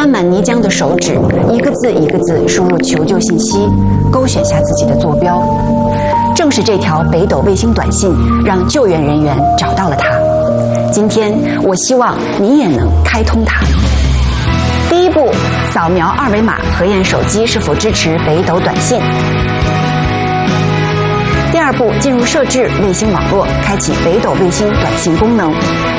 沾满泥浆的手指一个字一个字输入求救信息，勾选下自己的坐标。正是这条北斗卫星短信让救援人员找到了它。今天我希望你也能开通它。第一步，扫描二维码核验手机是否支持北斗短信。第二步，进入设置卫星网络，开启北斗卫星短信功能。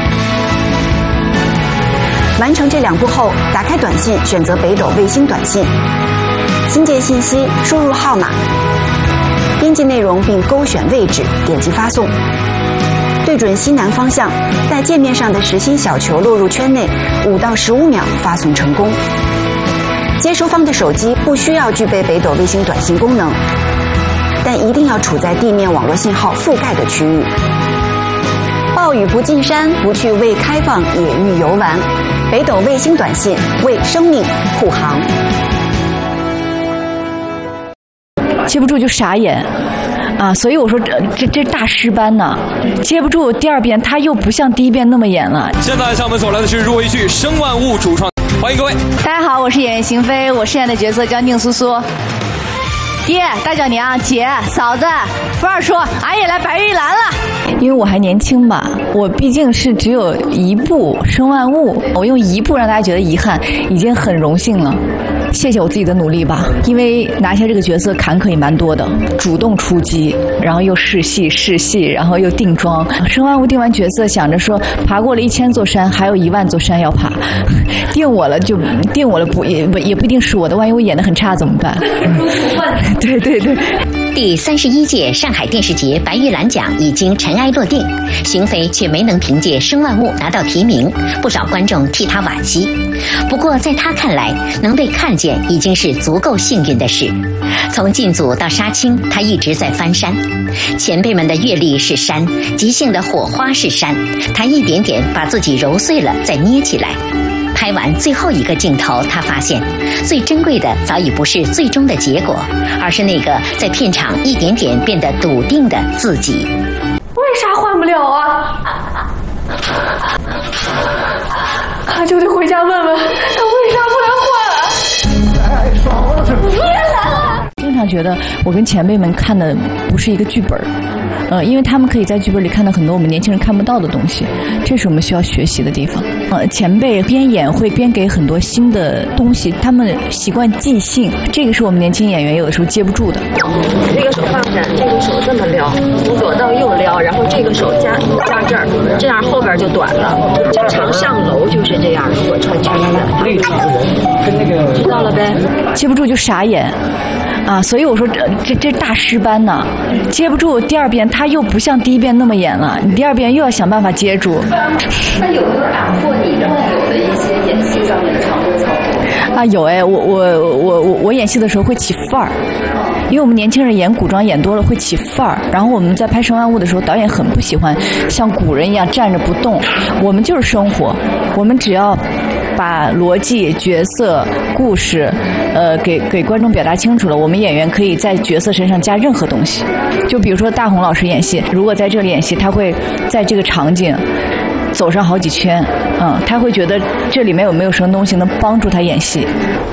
完成这2步后，打开短信，选择北斗卫星短信，新建信息，输入号码，编辑内容并勾选位置，点击发送。对准西南方向，在界面上的实心小球落入圈内，5到15秒发送成功。接收方的手机不需要具备北斗卫星短信功能，但一定要处在地面网络信号覆盖的区域。暴雨不进山，不去为开放野域游玩。北斗卫星短信为生命护航。 接不住就傻眼啊！所以我说这大师班呢，接不住第2遍，他又不像第1遍那么演了。 现在向我们走来的是入围剧《生万物》主创，欢迎各位。 大家好，我是演员邢菲，我饰演的角色叫宁苏苏。爹，大脚娘，姐，嫂子，福二叔，俺也来白玉兰了。因为我还年轻吧，我毕竟是只有1部《生万物》，我用1部让大家觉得遗憾，已经很荣幸了。谢谢我自己的努力吧，因为拿下这个角色坎坷也蛮多的，主动出击，然后又试戏，然后又定妆。《生万物》定完角色，想着说爬过了1000座山，还有10000座山要爬，定我了不也不一定是我的，万一我演得很差怎么办？对。 第31届上海电视节白玉兰奖已经尘埃落定，邢菲却没能凭借《生万物》拿到提名，不少观众替她惋惜。不过在她看来，能被看见已经是足够幸运的事。从进组到杀青，她一直在翻山，前辈们的阅历是山，即兴的火花是山，她一点点把自己揉碎了再捏起来。拍完最后一个镜头，他发现最珍贵的早已不是最终的结果，而是那个在片场一点点变得笃定的自己。 为啥换不了啊？他就得回家问问他为啥不来换啊？太爽了！你也来了。 经常觉得我跟前辈们看的不是一个剧本。因为他们可以在剧本里看到很多我们年轻人看不到的东西，这是我们需要学习的地方。前辈边演会边给很多新的东西，他们习惯即兴，这个是我们年轻演员有的时候接不住的。 这个手放下，这个手这么撩，从左到右撩，然后这个手加这儿，这样后边就短了。正常上楼就是这样，如果穿裙子，知道了呗？ 接不住就傻眼。啊，所以我说这大师班呢，接不住第2遍，他又不像第1遍那么演了，你第2遍又要想办法接住。 那有没有打破你原有的一些演戏上面的常规操作？ 啊，有哎，我演戏的时候会起范儿，因为我们年轻人演古装演多了会起范儿，然后我们在拍《生万物》的时候，导演很不喜欢像古人一样站着不动，我们就是生活，我们只要把逻辑、角色、故事，给观众表达清楚了，我们演员可以在角色身上加任何东西。就比如说大红老师演戏，如果在这里演戏，他会在这个场景走上好几圈，他会觉得这里面有没有什么东西能帮助他演戏。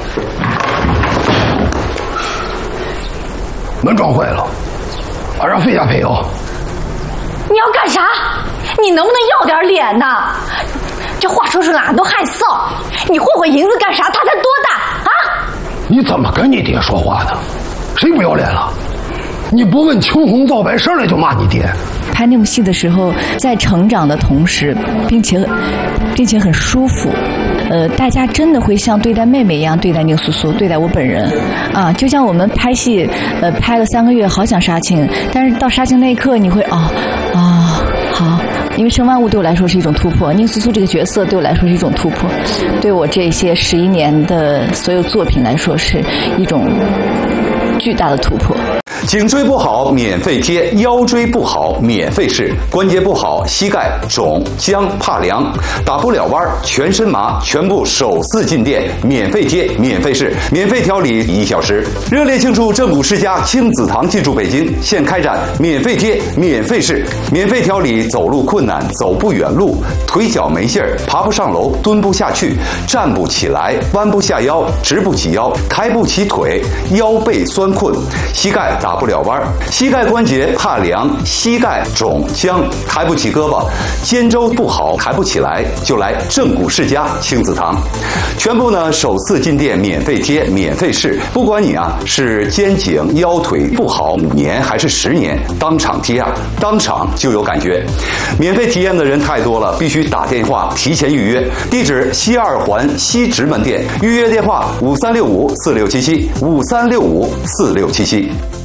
门撞坏了，俺让费家赔啊！ 你要干啥？你能不能要点脸呐？这话说出来俺都害臊。你混混银子干啥？他才多大啊？ 你怎么跟你爹说话的？谁不要脸了？你不问青红皂白，上来就骂你爹。 拍那部戏的时候，在成长的同时，并且很舒服。大家真的会像对待妹妹一样对待宁苏苏，对待我本人啊，就像我们拍戏，拍了3个月，好想杀青，但是到杀青那一刻，你会好。因为《生万物》对我来说是一种突破，宁苏苏这个角色对我来说是一种突破，对我这些11年的所有作品来说是一种巨大的突破。 颈椎不好免费贴，腰椎不好免费试，关节不好膝盖肿僵怕凉打不了弯全身麻，全部首次进店免费贴免费试，免费调理1小时。热烈庆祝正骨世家亲子堂进驻北京，现开展免费贴免费试，免费调理走路困难走不远路，腿脚没劲儿爬不上楼蹲不下去站不起来弯不下腰直不起腰抬不起腿腰背酸困膝盖打不了弯膝盖关节怕凉膝盖肿僵抬不起胳膊肩周不好抬不起来，就来正骨世家亲子堂，全部呢首次进店免费贴免费试，不管你是肩颈腰腿不好5年还是10年，当场贴当场就有感觉。免费体验的人太多了，必须打电话提前预约。地址西2环西直门店，预约电话5365467753654677。